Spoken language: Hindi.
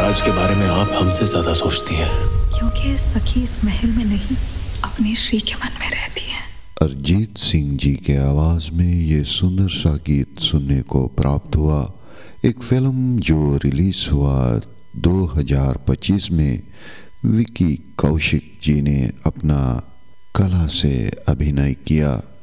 राज के बारे में आप हमसे ज्यादा सोचती हैं। क्योंकि सखी इस महल में नहीं, अपने श्री के मन में रहती है। अरिजीत सिंह जी के आवाज़ में ये सुंदर सा गीत सुनने को प्राप्त हुआ। एक फिल्म जो रिलीज़ हुआ 2025 में विकी कौशिक जी ने अपना कला से अभिनय किया।